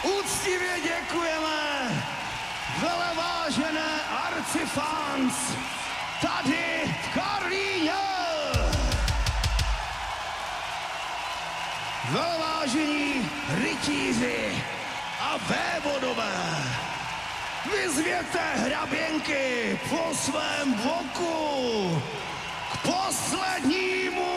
Úctivě děkujeme, velevážené arcifans, tady v Karlíně. Velevážení rytíři a vévodové, vyzvěte hraběnky po svém boku k poslednímu